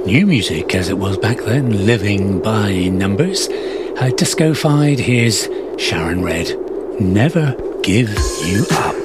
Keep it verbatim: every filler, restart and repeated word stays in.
new music as it was back then, living by numbers. Uh, Disco-fied, here's Sharon Red, Never Give You Up.